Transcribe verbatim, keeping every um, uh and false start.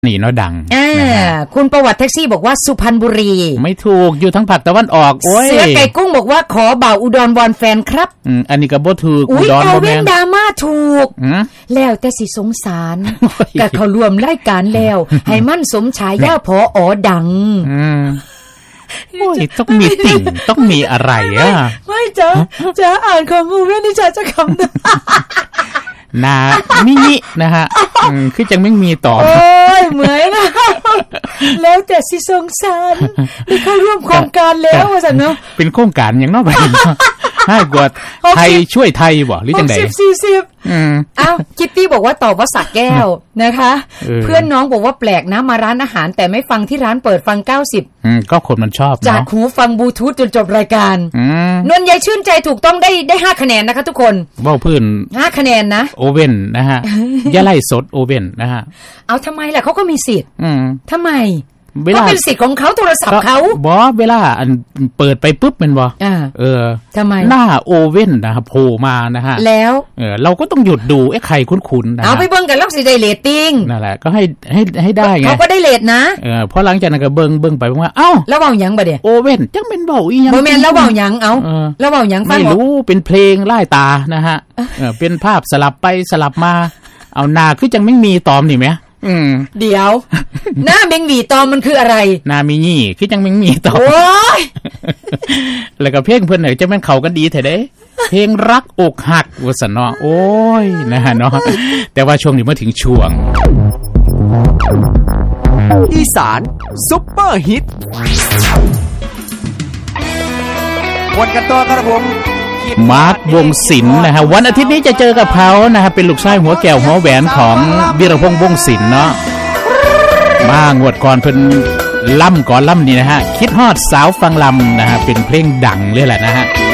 นี่เนาะดังอ่าคุณประวัติแท็กซี่บอกว่าสุพรรณบุรีไม่ถูกอยู่ทั้งภาคตะวันออกโอ้ยเสือไก่กุ้งบอกว่าขอบ่าวอุดรวอนแฟนครับอืมอันนี้ก็บ่ถูกอุดรบ่แม่นดราม่าถูกแล้วแต่สิสงสารก็เขารวมรายการแล้วให้มันสมฉายาผอดังอืมโอ้ยต้องมีติ่งต้องมีอะไรอ่ะไม่จ้ะจะอ่านของงูเว้นนี่จะจะคำนึงนามินินะฮะคือจังไม่มีต่อโอ้ยเหมือนนะแล้วแต่สิสงสารมีเข้าร่วมโครงการแล้วว่าซั่นเนาะเป็นโครงการอย่างเนาะบัดนี้ให้กว่าไทยช่วยไทยบ่หรือจังได๋หกสิบ สี่สิบอืมอ้าวคิตตี้บอกว่าตอบว่าสักแก้วนะคะเพื่อนน้องบอกว่าแปลกนะมาร้านอาหารแต่ไม่ฟังที่ร้านเปิดฟังเก้าสิบอืมก็คนมันชอบเนาะจากหูฟังบลูทูธจนจบรายการอืมนวลใยชื่นใจถูกต้องได้ได้ห้าคะแนนนะคะทุกคนเว้าพื้นห้าคะแนนนะโอเว่นนะฮะอย่าไล่สดโอเว่นนะฮะเอาทำไมล่ะเขาก็มีสิทธิ์อืมทำไมก็เป็นสิทธิ์ของเขาโทรศัพท์เขาบ่เวลาอันเปิดไปปุ๊บแม่นบ่เออทำไมหน้าโอเว่นนะครับโผล่มานะฮะแล้วเออเราก็ต้องหยุดดูเอ๊ะใครคุ้นๆนะเอาไปเบิ่งกันแล้วสิได้เรตติ้งนั่นแหละก็ให้ให้ให้ได้ไงเขาก็ได้เรตนะเออพอหลังจากนั้นก็เบิ่งเบิ่งไปว่าเอ้าแล้วเว้าหยังบ่เด้โอเว่นจังแม่นเว้าอีหยังบ่แม่นแล้วเว้าหยังเอ้าแล้วเว้าหยังฟังไม่รู้เป็นเพลงล่ายตานะฮะเออเป็นภาพสลับไปสลับมาเอาหน้าคือจังไม่มีตอมนี่แหมอืมเดี๋ยวหน้าเมงหวีตอมมันคืออะไรหน้ามีนี่คือจังเมงหวีตอมโอ้ยแล้วก็เพลงเพิ่นน่ะจะแม่นเข้ากันดีแท้เด้เพลงรักอกหักว่าซั่นเนาะโอ้ยนะฮะเนาะแต่ว่าช่วงนี้มาถึงช่วงอีสานซุปเปอร์ฮิตวนกันต่อครับผมมาร์ควงศิลป์นะฮะวันอาทิตย์นี้จะเจอกับเขานะฮะเป็นลูกชายหัวแก้วหัวแหวนของวีรพงษ์วงศิลป์เนาะมางวดก่อนเพิ่นล่ำก่อนล่ำนี่นะฮะคิดฮอดสาวฟังลำนะฮะเป็นเพลงดังเลยแหละนะฮะ